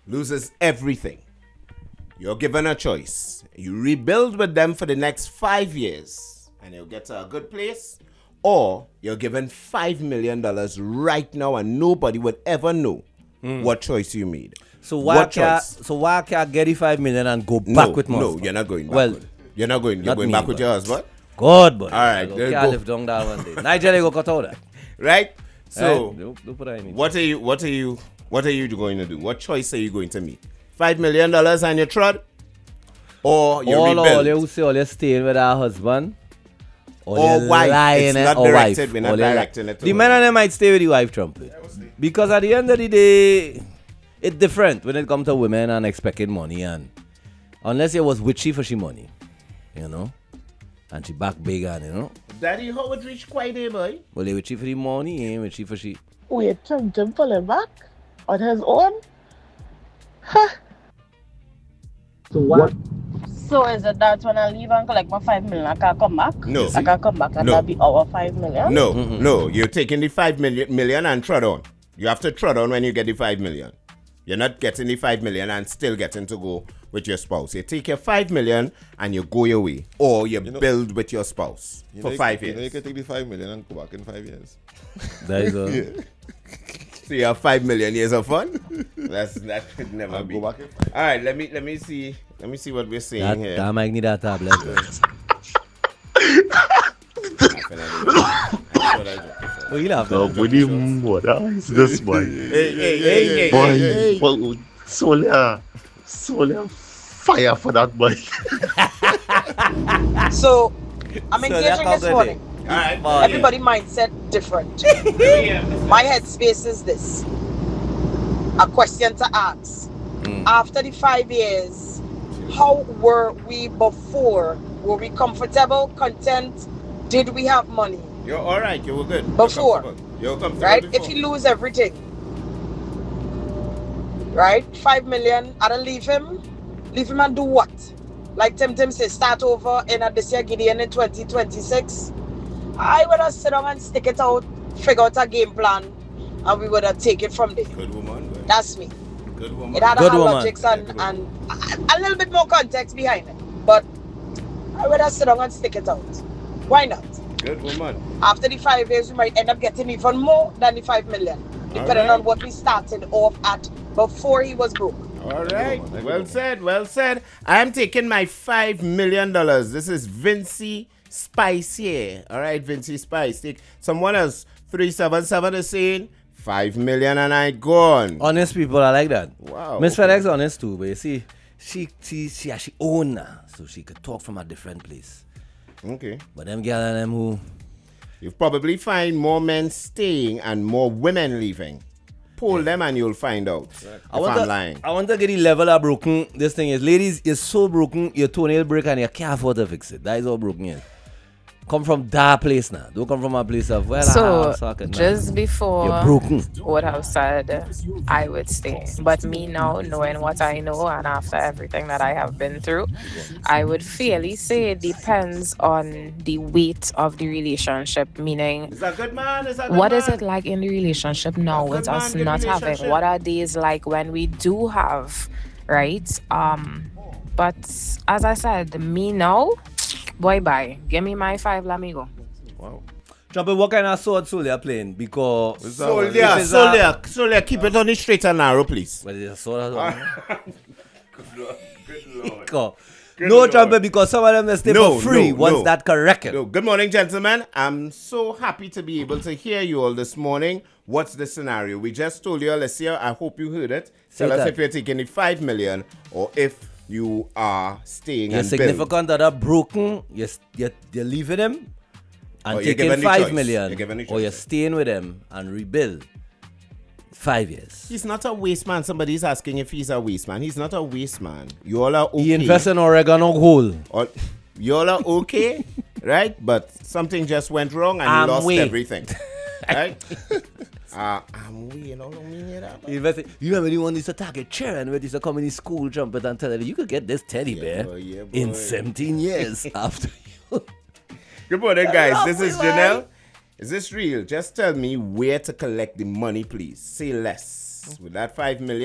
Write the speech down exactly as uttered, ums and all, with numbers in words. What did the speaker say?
loses everything. You're given a choice. You rebuild with them for the next five years and you'll get to a good place, or you're given five million dollars right now and nobody would ever know mm. what choice you made. So why can't so why can't get the five million and go back no, with more? No, you're not going back. Well, you're not going. You're going me, back with your husband. God, but all right, I can't live down that one day. Nigeria go cut out that. Right. So right. Don't, don't put that in what are you? What are you? What are you going to do? What choice are you going to make? Five million dollars on your trot, or you all, rebuild? All you say, all you staying with our husband, or, or wife. It's not or directed. Wife. We're not directing it. The men and them might stay with the wife, trumpet, because at the end of the day, it's different when it comes to women and expecting money, and unless it was witchy for she money, you know, and she back big and you know. Daddy, how would reach quite a boy? Well, they witchy for the money, eh? Witchy for she. Wait, Tim Tim pull it back on his own. Huh. So what? So is it that when I leave and collect my five million, I can come back? No. I can come back and no. that'll be our five million? No, mm-hmm. no. You're taking the five million, million and trot on. You have to trot on when you get the five million. You're not getting the five million and still getting to go with your spouse. You take your five million and you go your way, or you, you know, build with your spouse you for know, five you, years. You know, you can take the five million and go back in five years. That is all. Yeah. So you have five million years of fun. That's that could never I'll be. Go back in five. All right, let me let me see let me see what we're saying that, here. That might need that tablet. Well, you laugh. No, we need more. That's this boy. Hey, hey, hey, hey, boy, hey, hey. Well, Solia, Solia, fire for that boy. So, I'm So engaging that's this morning. All right. Oh, Everybody mindset different. My headspace is this. A question to ask. Mm. After the five years, how were we before? Were we comfortable, content? Did we have money? You're all right. You were good. Before. You're comfortable. You're comfortable Right? before. If you lose everything, right? Five million, I don't leave him. Leave him and do what? Like Tim Tim says, start over in a this year Gideon in twenty twenty-six. I would have sit down and stick it out, figure out a game plan, and we would have take it from there. Good woman. Good. That's me. Good woman. It had Good a woman. logics and, and a, a little bit more context behind it. But I would have sit down and stick it out. Why not? Good woman. After the five years, we might end up getting even more than the five million, depending right. on what we started off at before he was broke. All right. Well said. Well said. I am taking my five million dollars. This is Vincy Spice here. All right, Vincy Spice. Take someone else. Three seven seven is saying five million and I gone. Honest people, I like that. Wow. Miss okay. FedEx honest too, but you see, she she she actually own now, so she could talk from a different place. Okay. But them girls and them who You'll probably find more men staying and more women leaving. Poll them and you'll find out. If I want I'm to, lying. I want to get the level of broken this thing is. Ladies, it's so broken, your toenail break and you can't afford to fix it. That is all broken is. Come from that place now. Don't come from a place of, well, So, I suck it, just man. before You're broken. would have said I would stay. But me now, knowing what I know and after everything that I have been through, I would fairly say it depends on the weight of the relationship. Meaning, Is that good, man? Is that good, what man? is it like in the relationship now Good with man, us good not having? relationship. What are days like when we do have, right? Um, but as I said, me now, boy, bye. Give me my five, let me go. Wow. Trumpet, what kind of sword soul you're playing? Because Soldier, This is soldier, soldier, keep it on the straight and narrow, please. well, it's a sword as well. Good Lord. Good Lord. Go. Good No Lord. trumpet because some of them they stay No, for free no, once no. that corrected. No. Good morning, gentlemen. I'm so happy to be able to hear you all this morning. What's the scenario? We just told you, Alessia, I hope you heard it. Say Tell us that. if you're taking the five million or if you are staying Your and build. significant other broken, you're, you're, you're leaving him and Or you're taking given the five choice. million, You're given the or choice. you're staying with him and rebuild five years. He's not a waste man. Somebody's asking if he's a waste man. He's not a waste man. You all are okay. He invests in oregano gold. All, you all are okay, right? But something just went wrong and I'm you lost way. everything. Right? uh, I'm way. You know what I mean? Yeah, that, He invested. You remember the one used to target chair and where used to come in the school trumpet and tell her you could get this teddy Yeah, bear boy, yeah, in boy. seventeen years after you. Good morning, guys. This is Lovely, Janelle. man. Is this real? Just tell me where to collect the money, please. Say less. With that five million.